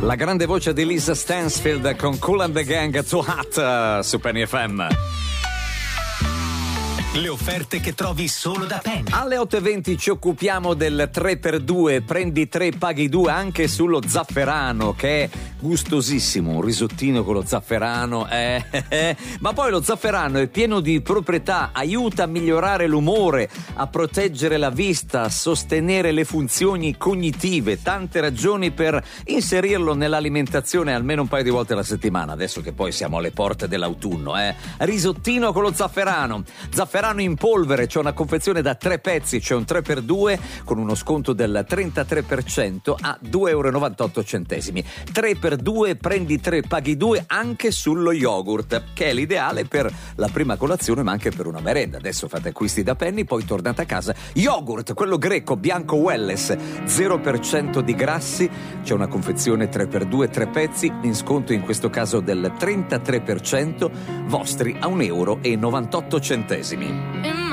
La grande voce di Lisa Stansfield con Kool and the Gang, Too Hot su Penny FM. Le offerte che trovi solo da Penny. Alle 8:20 ci occupiamo del 3x2, prendi 3 paghi 2 anche sullo zafferano, che è gustosissimo, un risottino con lo zafferano, ma poi lo zafferano è pieno di proprietà, aiuta a migliorare l'umore, a proteggere la vista, a sostenere le funzioni cognitive, tante ragioni per inserirlo nell'alimentazione almeno un paio di volte alla settimana, adesso che poi siamo alle porte dell'autunno. Risottino con lo zafferano in polvere, c'è una confezione da 3 pezzi, c'è un 3x2 con uno sconto del 33% a €2,98. 3x2, prendi 3, paghi 2 anche sullo yogurt, che è l'ideale per la prima colazione ma anche per una merenda. Adesso fate acquisti da Penny, poi tornate a casa. Yogurt, quello greco, bianco Welless, 0% di grassi, c'è una confezione 3x2, 3 pezzi, in sconto in questo caso del 33%, vostri a €1,98.